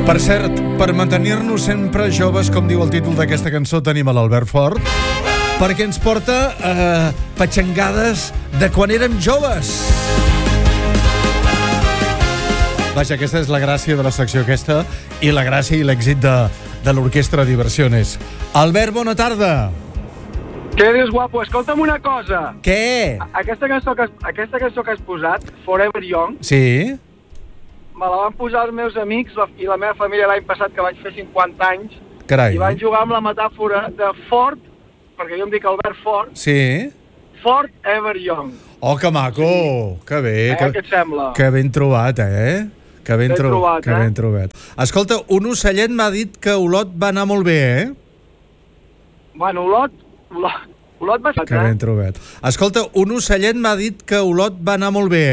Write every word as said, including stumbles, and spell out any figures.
Per cert, per mantenir-nos sempre joves, com diu el títol d'aquesta cançó, tenim a l'Albert Fort, perquè ens porta eh, petxangades de quan érem joves. Vaja, aquesta és la gràcia de la secció aquesta i la gràcia i l'èxit de, de l'Orquestra Diversiones. Albert, bona tarda. Què dius, guapo? Escolta'm una cosa. Què? Aquesta cançó que has, aquesta cançó que has posat, Forever Young, Sí? me la van posar els meus amics la, i la meva família l'any passat, que vaig fer cinquanta anys, Carai. i van jugar amb la metàfora de Fort, perquè jo em dic Albert Fort, Sí? Fort Ever Young. Oh, que maco! Que bé. Eh, que, què et sembla? que ben trobat, eh? Que ben, Ben tro trobat, que eh? ben trobat. Escolta, un ocellet m'ha dit que Olot va anar molt bé, eh? Bueno, Olot, Olot, Olot va ser, Que ben trobat. Escolta, un ocellet m'ha dit que Olot va anar molt bé,